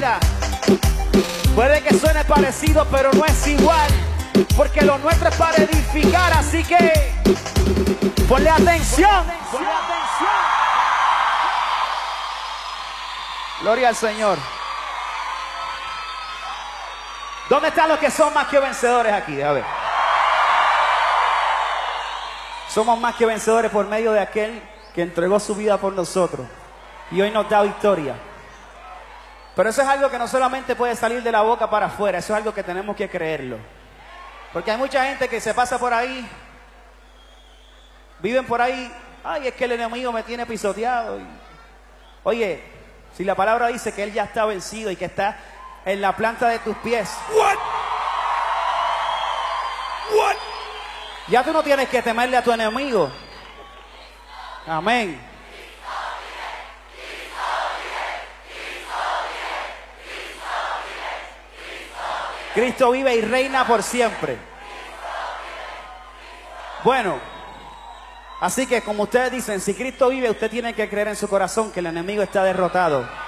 Mira, puede que suene parecido, pero no es igual, porque lo nuestro es para edificar, así que ponle atención. Ponle atención. Gloria al Señor. ¿Dónde están los que son más que vencedores aquí? A ver. Somos más que vencedores por medio de aquel que entregó su vida por nosotros y hoy nos da victoria. Pero eso es algo que no solamente puede salir de la boca para afuera, eso es algo que tenemos que creerlo. Porque hay mucha gente que se pasa por ahí, viven por ahí, ay, es que el enemigo me tiene pisoteado. Oye, si la palabra dice que él ya está vencido y que está en la planta de tus pies. What? Ya tú no tienes que temerle a tu enemigo. Amén. Cristo vive y reina por siempre. Bueno, así que como ustedes dicen, si Cristo vive, usted tiene que creer en su corazón que el enemigo está derrotado.